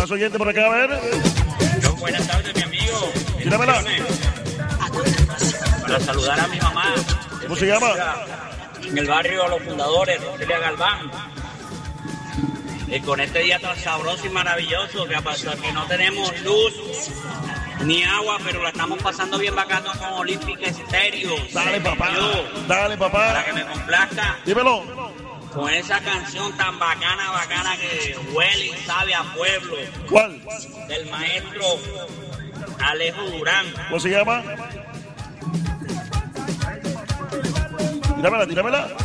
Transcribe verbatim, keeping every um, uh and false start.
Más oyente por acá, a ver. Yo, buenas tardes, mi amigo. Tíramela. Para saludar a mi mamá. ¿Cómo se llama? En el barrio Los Fundadores, Roselia Galván. Y con este día tan sabroso y maravilloso que pasó, que no tenemos luz ni agua, pero la estamos pasando bien bacano con Olímpica Estéreo. Dale, papá. Dale, papá. Para que me complazca. Dímelo. Con esa canción tan bacana, bacana que huele y sabe a pueblo. ¿Cuál? Del maestro Alejo Durán. ¿Cómo se llama? Tíramela, tíramela.